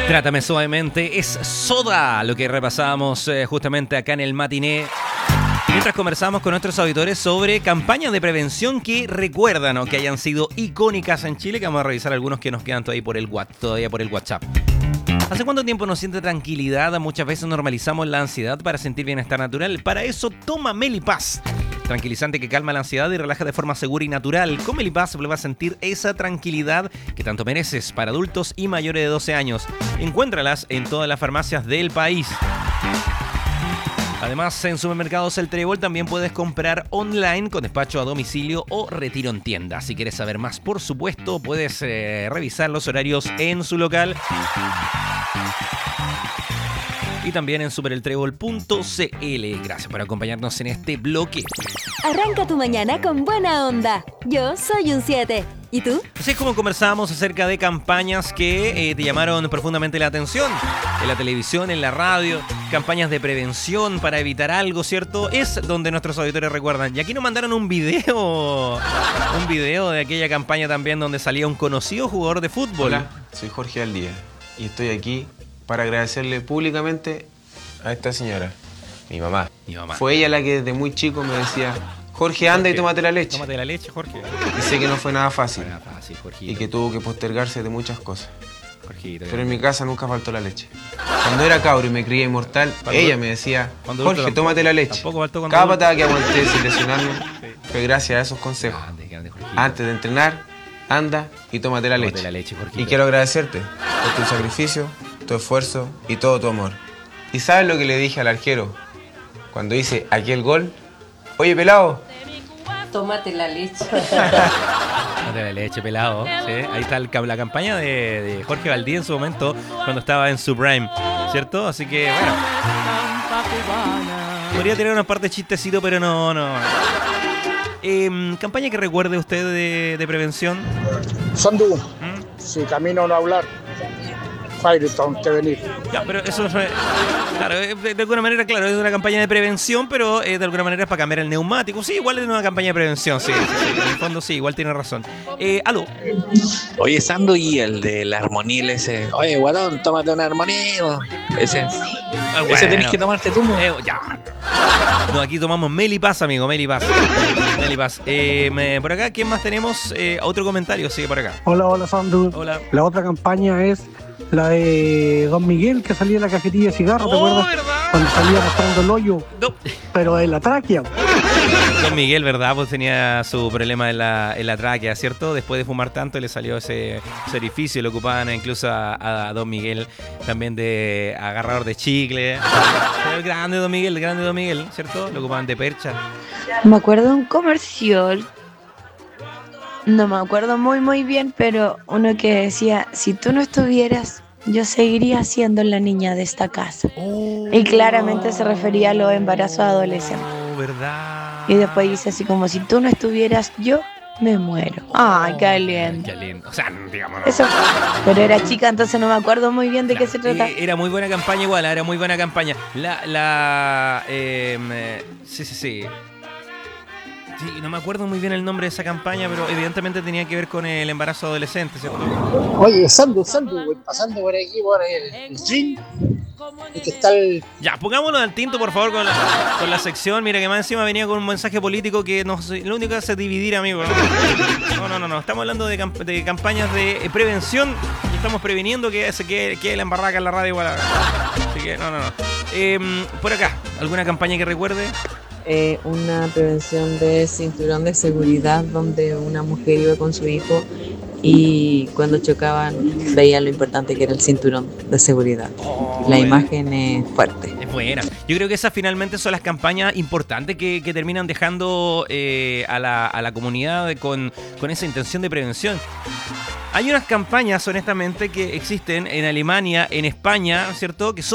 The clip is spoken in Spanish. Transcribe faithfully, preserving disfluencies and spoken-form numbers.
Trátame suavemente, es Soda, lo que repasábamos eh, justamente acá en el matiné. Mientras conversamos con nuestros auditores sobre campañas de prevención que recuerdan o que hayan sido icónicas en Chile, que vamos a revisar algunos que nos quedan todavía por el, todavía por el WhatsApp. ¿Hace cuánto tiempo nos siente tranquilidad? Muchas veces normalizamos la ansiedad para sentir bienestar natural. Para eso, toma Melipaz. Tranquilizante que calma la ansiedad y relaja de forma segura y natural. Con Melipaz vuelve a sentir esa tranquilidad que tanto mereces para adultos y mayores de doce años. Encuéntralas en todas las farmacias del país. Además, en Supermercados El Trébol también puedes comprar online con despacho a domicilio o retiro en tienda. Si quieres saber más, por supuesto, puedes eh, revisar los horarios en su local. Y también en super el trébol punto c l. Gracias por acompañarnos en este bloque. Arranca tu mañana con buena onda. Yo soy un siete. ¿Y tú? Así es como conversábamos acerca de campañas que eh, te llamaron profundamente la atención. En la televisión, en la radio, campañas de prevención para evitar algo, ¿cierto? Es donde nuestros auditores recuerdan. Y aquí nos mandaron un video, un video de aquella campaña también donde salía un conocido jugador de fútbol. Hola, soy Jorge Aldía y estoy aquí para agradecerle públicamente a esta señora, mi mamá. Mi mamá. Fue ella la que desde muy chico me decía, Jorge, anda Jorge, y tómate la leche. Tómate la leche, Jorge. Y sé que no fue nada fácil. Fue nada fácil, Jorgito. Y que tuvo que postergarse de muchas cosas. Jorgito, pero en mi casa nunca faltó la leche. Cuando era cabro y me crié inmortal, ella me decía, Jorge, tómate la leche. Cada patada que aguanté sin lesionarme fue gracias a esos consejos. Grande, grande, Antes de entrenar, anda y tómate la tómate leche. La leche y quiero agradecerte por tu sacrificio, tu esfuerzo y todo tu amor. ¿Y sabes lo que le dije al arquero cuando hice aquel gol? Oye, pelado. Tómate la leche. Tómate la leche, pelado. ¿Sí? Ahí está el, la campaña de, de Jorge Valdía en su momento, cuando estaba en su prime, ¿cierto? Así que, bueno. Podría tener una parte chistecito, pero no, no. Eh, ¿Campaña que recuerde usted de, de prevención? Sandu, ¿Mm? Si camino a no hablar, Firestone, que venir. Ya, pero eso no es... Claro, de, de alguna manera, claro, es una campaña de prevención, pero eh, de alguna manera es para cambiar el neumático. Sí, igual es una campaña de prevención, sí. sí, sí en el fondo sí, igual tiene razón. Eh, aló. Oye, Sandu, y el del armonil ese. Oye, guatón, tómate un armonil. Ese. Ah, bueno. Ese tenés que tomarte tú, ¿no? Eh, ya. No, aquí tomamos Melipaz, amigo, Melipaz. Melipaz. Eh, me, por acá, ¿quién más tenemos? Eh, otro comentario, sigue por acá. Hola, hola, Sandu. Hola. La otra campaña es la de Don Miguel, que salía en la cajetilla de cigarro, ¿te oh, acuerdas? ¿verdad? Cuando salía mostrando el hoyo, no. Pero en la tráquea. Don Miguel, ¿verdad? Pues tenía su problema en la, en la tráquea, ¿cierto? Después de fumar tanto le salió ese, ese orificio, lo ocupaban incluso a, a Don Miguel también de agarrador de chicle. El grande Don Miguel, el grande Don Miguel, ¿cierto? Lo ocupaban de percha. Me acuerdo de un comercial, no me acuerdo muy muy bien, pero uno que decía, si tú no estuvieras, yo seguiría siendo la niña de esta casa. Oh, y claramente se refería a los embarazos adolescentes. Oh, ¿verdad? Y después dice así como, si tú no estuvieras, yo me muero. Ay, oh, qué lindo. Qué lindo. O sea, digamos, no. Eso, pero era chica, entonces no me acuerdo muy bien de la, qué se trata. Era muy buena campaña igual, era muy buena campaña. La, la, eh, sí, sí, sí. Sí, no me acuerdo muy bien el nombre de esa campaña, pero evidentemente tenía que ver con el embarazo adolescente, ¿cierto? Oye, Sandu, Sandu, voy pasando por aquí por el, el stream. Que está el... Ya, pongámonos al tinto, por favor, con la, con la sección. Mira que más encima venía con un mensaje político que nos, lo único que hace es dividir, amigo. No, no, no, no. Estamos hablando de, camp- de campañas de prevención y estamos previniendo que se quede, quede la embarraca en la radio igual. Así que, no, no, no. Eh, por acá, ¿alguna campaña que recuerde? Eh, una prevención de cinturón de seguridad donde una mujer iba con su hijo y cuando chocaban veían lo importante que era el cinturón de seguridad. Oh, la bueno. Imagen es fuerte. Es buena. Yo creo que esas finalmente son las campañas importantes que, que terminan dejando eh, a, la, a la comunidad con, con esa intención de prevención. Hay unas campañas, honestamente, que existen en Alemania, en España, ¿cierto? Que son